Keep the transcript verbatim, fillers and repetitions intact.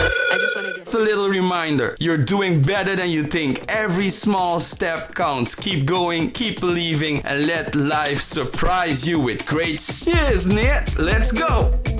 I just want to get Just a little reminder, you're doing better than you think. Every small step counts. Keep going, keep believing, and let life surprise you with great shit, isn't it? Let's go!